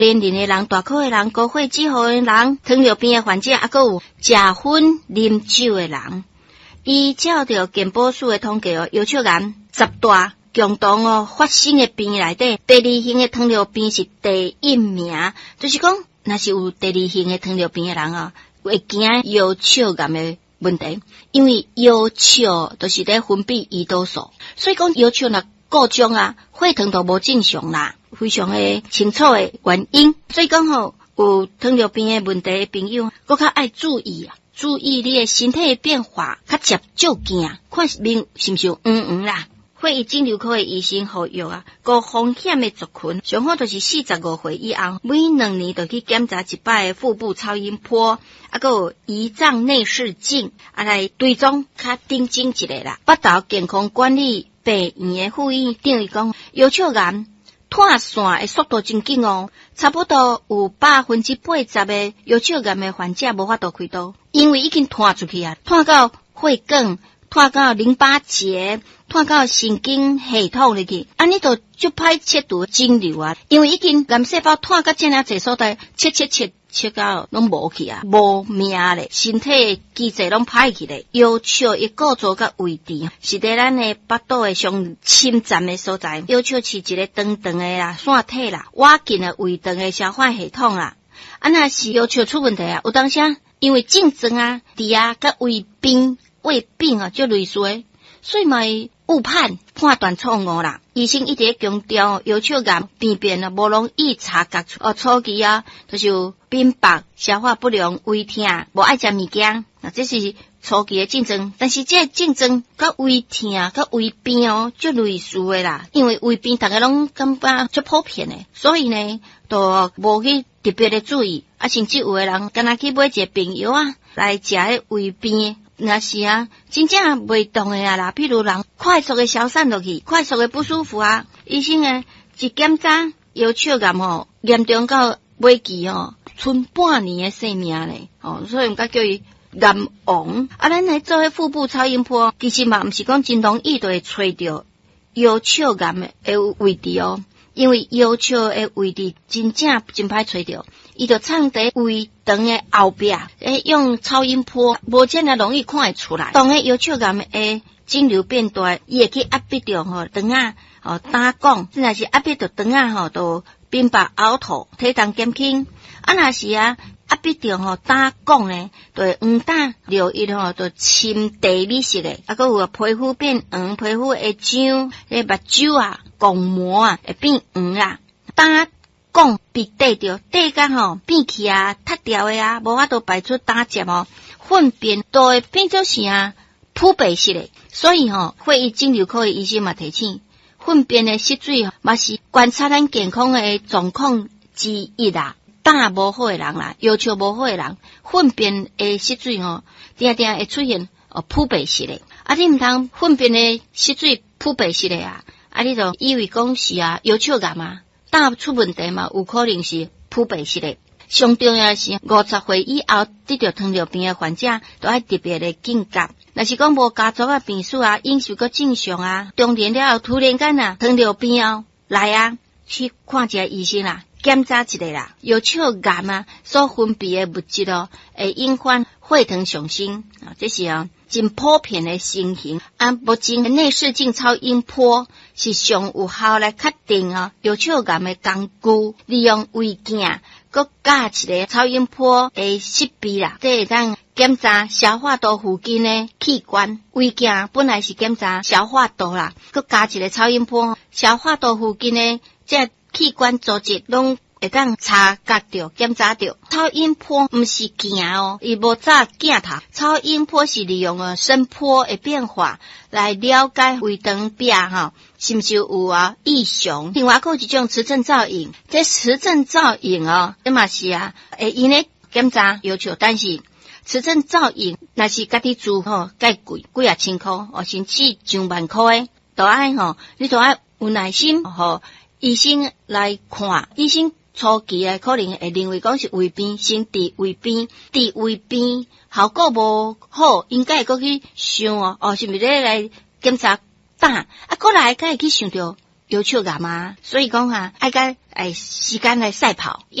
年龄的人、大口的人、高血脂好的人、糖尿病的患者，还佫有食薰、啉酒的人。依照着健保署的统计腰笑癌10大共同发生的病内底，第2型的糖尿病是第1名，就是讲，若是有第2型的糖尿病的人会惊腰笑癌的问题，因为腰笑都是在分泌胰岛素，所以讲腰笑若故障血糖都无正常啦，非常的清楚的原因。所以讲有糖尿病的问题的朋友，佫较爱注意注意你的身体的变化，较接照镜，看面是毋是有黄啦。会以肿瘤科的医生服药高风险的族群，上好就是45岁以后，每2年就去检查一摆的腹部超音波，还有胰脏内视镜，来追踪较顶真一个啦。北投健康管理病院的副院长伊讲，腰笑癌脱线的速度真紧差不多有80%的腰笑癌的患者无法度开刀，因为已经脱出去脱到血管，脱到淋巴结，脱到神经系统里去，安尼就足歹切除肿瘤因为已经癌细胞脱到这样侪所在，切到拢无去无命咧，身体机制拢歹去咧。腰笑一构造甲位置是在咱的腹肚的上侵占的所在，腰笑是一个长长的线体啦，挖紧的胃肠的消化系统啦。若是腰笑出问题有当时因为竞争猪甲胃病就类似的，所以咪误判断错误啦。医生一直强调腰笑癌病变无容易察觉出，初期就是有冰白、消化不良、胃痛、无爱食物件，这是初期的症状。但是这症状甲胃痛、甲胃病就类似的啦，因为胃病大家拢感觉足普遍的，所以呢，都无去特别的注意。甚至有的人敢若去买一个病药来食迄胃病。若是真正袂动的啦，譬如人快速的消散落去，快速的不舒服医生一检查腰笑癌严重到尾期剩半年的生命咧所以我们叫伊癌王咱来做迄腹部超音波，其实嘛毋是讲真容易就会找到腰笑癌的位置因为腰笑的位置真正真歹找到，伊就藏在胃肠的后壁，用超音波无这么容易看会出来。当个腰笑癌的肿瘤变大，伊会去压迫到肠胆管，若是压迫到肠就变白凹凸，体重减轻。若是压迫到胆管呢，就会黄疸流液就深地米色的，还有皮肤变黄，皮肤会痒，目睭巩膜会变黄胆管被底着底甲变去塌掉的无法度排出胆汁粪便都会变做是扑白色的，所以会议肿瘤科的医生嘛提醒，粪便的色水嘛是观察咱健康的状况之一胆无好的人腰笑无好的人，粪便的色水定定会出现扑白色的你毋通粪便的色水扑白色的你就以为讲是腰笑癌胆出问题嘛，有可能是扑白色的。上重要是50岁以后得到糖尿病的患者都要特别的警觉。若是讲无家族病史饮食个正常中年了后突然间糖尿病来去看一下医生检查一下腰笑癌所分泌的物质会引发血糖上升这是真普遍的情形目前内视镜超音波是上有效来确定腰笑癌的工具，利用胃镜佮加一个超音波的设备这会当检查消化道附近的器官。胃镜本来是检查消化道佮加一个超音波，消化道附近的这器官组织拢会当察觉到、检查到。超音波毋是镜伊无早镜头，超音波是利用声波的变化来了解胃肠壁是毋是有异常。另外还有一种磁振造影，这磁振造影这嘛是会用来检查腰笑，但是磁振造影若是家己做介贵，几啊千块甚至上万块的，都爱你都爱有耐心医生来看。医生初期可能会认为讲是胃病，先治胃病，治胃病效果无好，应该会过去想是毋是来检查胆，过来才会去想到腰笑癌啊，所以讲爱甲时间来赛跑。